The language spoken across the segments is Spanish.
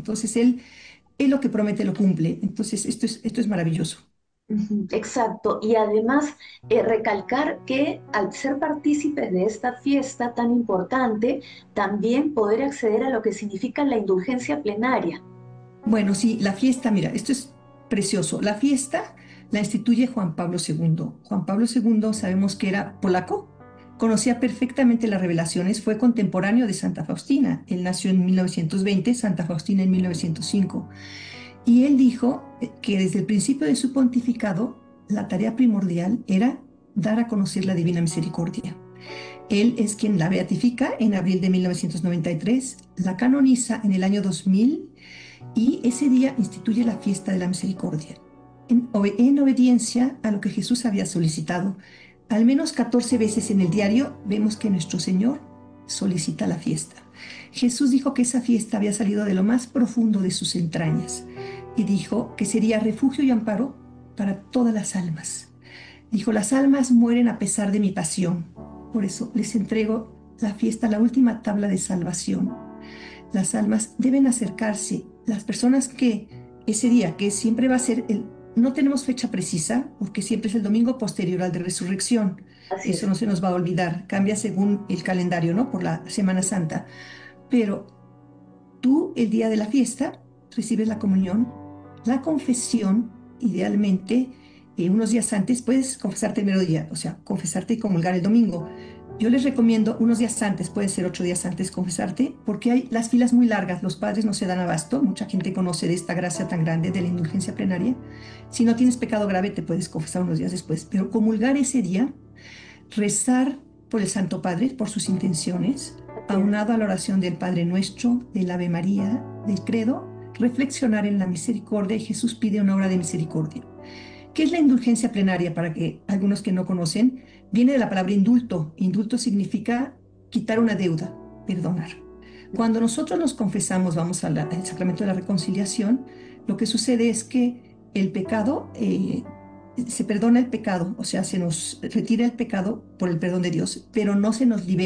Entonces él lo que promete lo cumple. Entonces esto es maravilloso. Ujú, exacto. Y además, recalcar que al ser partícipes de esta fiesta tan importante, también poder acceder a lo que significa la indulgencia plenaria. Bueno, sí, la fiesta, mira, esto es precioso. La fiesta la instituye Juan Pablo II. Juan Pablo II sabemos que era polaco, conocía perfectamente las revelaciones, fue contemporáneo de Santa Faustina. Él nació en 1920, Santa Faustina en 1905. Y él dijo que desde el principio de su pontificado, la tarea primordial era dar a conocer la Divina Misericordia. Él es quien la beatifica en abril de 1993, la canoniza en el año 2000 y ese día instituye la fiesta de la misericordia, en obediencia a lo que Jesús había solicitado. Al menos 14 veces en el diario vemos que nuestro Señor solicita la fiesta. Jesús dijo que esa fiesta había salido de lo más profundo de sus entrañas y dijo que sería refugio y amparo para todas las almas. Dijo, las almas mueren a pesar de mi pasión. Por eso les entrego la fiesta, la última tabla de salvación. Las almas deben acercarse. Las personas que ese día, que siempre va a ser no tenemos fecha precisa, porque siempre es el domingo posterior al de resurrección. Así Eso es. no se nos va a olvidar. Cambia según el calendario, ¿no? Por la Semana Santa. Pero tú, el día de la fiesta, recibes la comunión, la confesión, idealmente, unos días antes, puedes confesarte el mero día, o sea, confesarte y comulgar el domingo. Yo les recomiendo unos días antes, puede ser 8 días antes, confesarte, porque hay las filas muy largas, los padres no se dan abasto, mucha gente conoce de esta gracia tan grande de la indulgencia plenaria. Si no tienes pecado grave, te puedes confesar unos días después, pero comulgar ese día, rezar por el Santo Padre, por sus intenciones, Así es. aunado a la oración del Padre Nuestro, del Ave María, del Credo, reflexionar en la misericordia y Jesús pide una obra de misericordia. ¿Qué es la indulgencia plenaria? Para que algunos que no conocen, viene de la palabra indulto. Indulto significa quitar una deuda, perdonar. Cuando nosotros nos confesamos, vamos al sacramento de la reconciliación, lo que sucede es que el pecado, se perdona el pecado, o sea, se nos retira el pecado por el perdón de Dios, pero no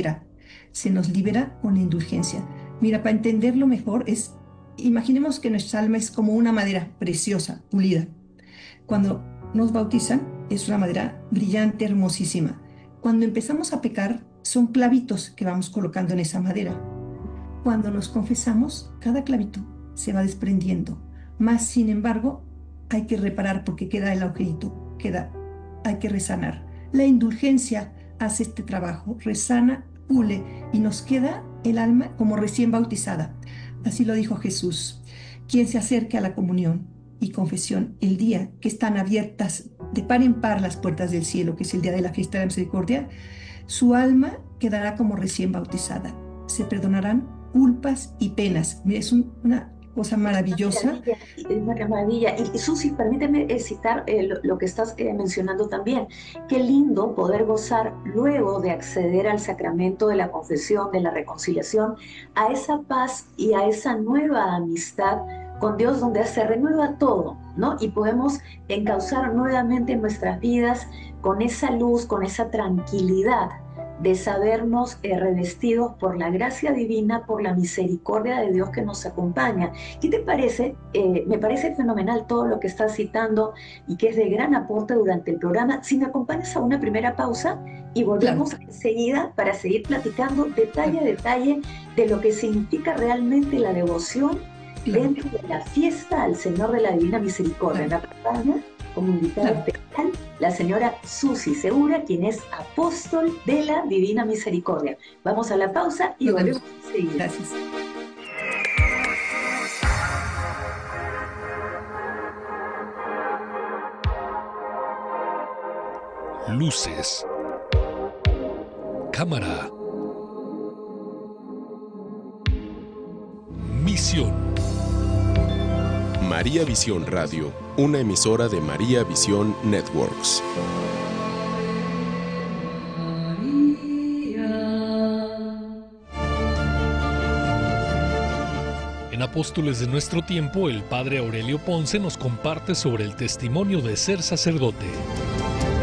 se nos libera con la indulgencia. Mira, para entenderlo mejor imaginemos que nuestra alma es como una madera preciosa, pulida. Cuando nos bautizan, es una madera brillante, hermosísima. Cuando empezamos a pecar, son clavitos que vamos colocando en esa madera. Cuando nos confesamos, cada clavito se va desprendiendo. Más, sin embargo, hay que reparar porque queda el agujerito, hay que resanar. La indulgencia hace este trabajo, resana, pule y nos queda el alma como recién bautizada. Así lo dijo Jesús. Quien se acerque a la comunión y confesión el día que están abiertas de par en par las puertas del cielo, que es el día de la fiesta de la misericordia, su alma quedará como recién bautizada. Se perdonarán culpas y penas. Mira, es una cosa maravillosa. Maravilla, es una maravilla. Y Susi, permíteme citar lo que estás mencionando también. Qué lindo poder gozar luego de acceder al sacramento de la confesión, de la reconciliación, a esa paz y a esa nueva amistad con Dios donde se renueva todo, ¿no? Y podemos encauzar nuevamente nuestras vidas con esa luz, con esa tranquilidad de sabernos revestidos por la gracia divina, por la misericordia de Dios que nos acompaña. ¿Qué te parece? Me parece fenomenal todo lo que estás citando y que es de gran aporte durante el programa. Si me acompañas a una primera pausa y Claro, volvemos enseguida para seguir platicando detalle a claro, detalle de lo que significa realmente la devoción claro, dentro de la fiesta al Señor de la Divina Misericordia. Me claro, acompaña como invitada claro. especial la señora Susi Segura, quien es apóstol de la Divina Misericordia. Vamos a la pausa y Nos volvemos vemos. enseguida. Gracias. Luces, cámara, misión. María Visión Radio, una emisora de María Visión Networks. En Apóstoles de nuestro tiempo, el padre Aurelio Ponce nos comparte sobre el testimonio de ser sacerdote.